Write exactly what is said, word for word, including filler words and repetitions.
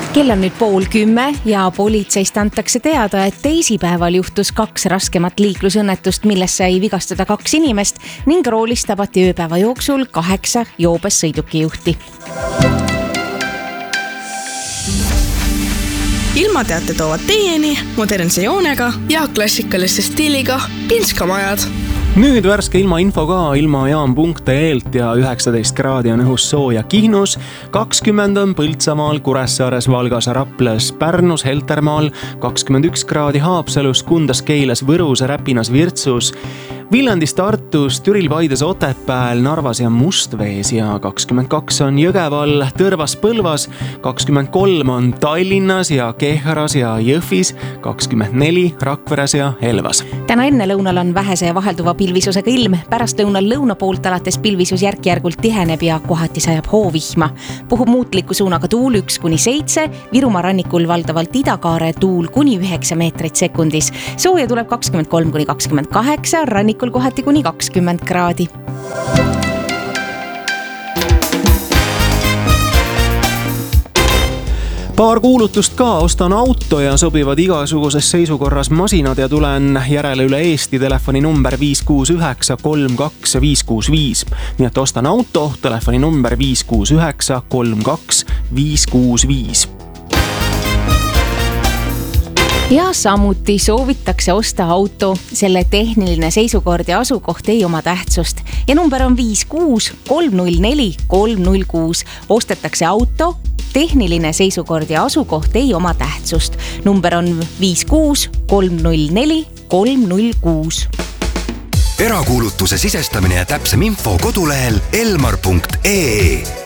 Kell on nüüd pool kümme ja politseist antakse teada, et teisipäeval juhtus kaks raskemat liiklusõnnetust, milles sai vigastada kaks inimest ning roolis tabati ööpäeva jooksul kaheksa joobes sõidukijuhti. Ilmateate toovad teieni modernse joonega ja klassikaliste stiiliga Pinskamajad. Nüüd värske ilmainfo ka ilmajaam punkt ee-lt ja üheksateist kraadi on õhus sooja Kihnus, kakskümmend on Põltsamaal, Kuressaares, Valgas, Raplas, Pärnus, Heltermaal, kakskümmend üks kraadi Haapsalus, Kundas, Keilas, Võrus, Räpinas, Virtsus, Viljandis, Tartus, Türil, Paides, Otepääl, Narvas ja Mustvees ja kakskümmend kaks on Jõgeval, Tõrvas, Põlvas, kakskümmend kolm on Tallinnas ja Kehras ja Jõhvis, kakskümmend neli Rakveres ja Elvas. Täna enne lõunal on vähese ja vahelduva pilvisusega ilm, pärast lõunal lõuna poolt alates pilvisus järk-järgult tiheneb ja kohati sajab hoovihma. Puhub muutliku suunaga tuul üks kuni seitse, Virumaa rannikul valdavalt idakaare tuul kuni üheksa meetrit sekundis. Sooja tuleb kakskümmend kolm kuni kakskümmend kaheksa, rannikul kohati kuni kakskümmend kraadi. Paar kuulutust ka, ostan auto ja sobivad igasuguses seisukorras masinad ja tulen järele üle Eesti, telefoni number viis kuus üheksa kolm kaks viis kuus viis. Nii et ostan auto, telefoni number viis kuus üheksa kolm kaks viis kuus viis. Ja samuti soovitakse osta auto, selle tehniline seisukord ja asukoht ei oma tähtsust. Ja number on viis kuus kolm null neli kolm null kuus. Ostetakse auto, tehniline seisukord ja asukoht ei oma tähtsust. Number on viis kuus kolm null neli kolm null kuus. Erakuulutuse sisestamine ja täpsem info kodulehel elmar punkt ee.